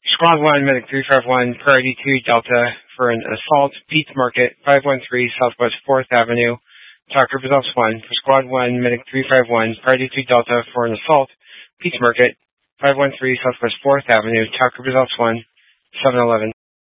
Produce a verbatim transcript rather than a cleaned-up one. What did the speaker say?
Squad one, Medic three five one, Priority two Delta for an assault, Pete's Market, five one three Southwest fourth Avenue. Talk results one. For Squad one, Medic three five one, Priority two Delta for an assault, Pete's Market, five one three Southwest fourth Avenue. Talk results one, seven eleven.